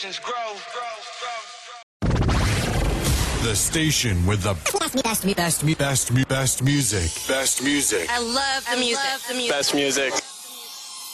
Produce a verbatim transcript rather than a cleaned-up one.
legends grow. The station with the best, best, best, best, best, best music. Best music. I love the music. Love the music. Best music.